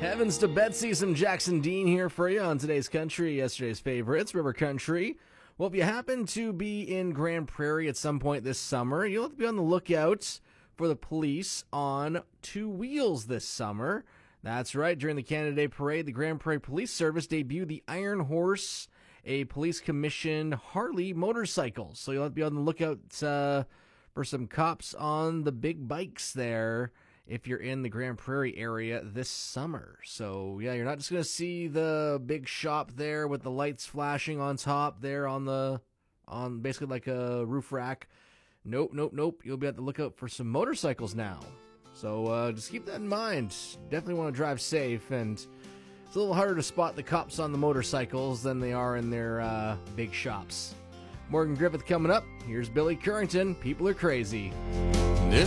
Heavens to Betsy, some Jackson Dean here for you on today's country, yesterday's favorites, River Country. Well, if you happen to be in Grand Prairie at some point this summer, you'll have to be on the lookout for the police on two wheels this summer. That's right, during the Canada Day Parade, the Grand Prairie Police Service debuted the Iron Horse, a police-commissioned Harley motorcycle. So you'll have to be on the lookout for some cops on the big bikes there if you're in the Grand Prairie area this summer. So, yeah, you're not just going to see the big shop there with the lights flashing on top there on basically like a roof rack. Nope. You'll be at the lookout for some motorcycles now. So, just keep that in mind. Definitely want to drive safe, and it's a little harder to spot the cops on the motorcycles than they are in their big shops. Morgan Griffith coming up. Here's Billy Currington. People are crazy.